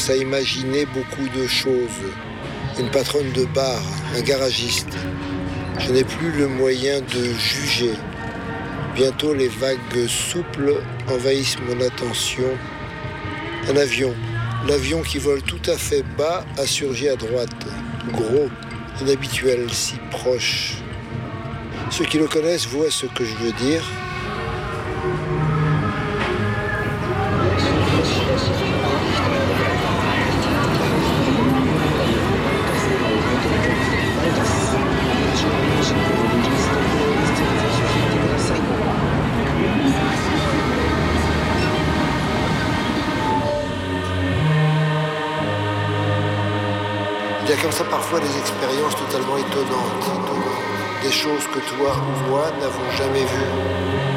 commence à imaginer beaucoup de choses. Une patronne de bar, un garagiste. Je n'ai plus le moyen de juger. Bientôt les vagues souples envahissent mon attention. Un avion. L'avion qui vole tout à fait bas a surgi à droite. Gros, inhabituel, si proche. Ceux qui le connaissent voient ce que je veux dire. Il y a comme ça parfois des expériences totalement étonnantes. Des choses que toi ou moi n'avons jamais vues.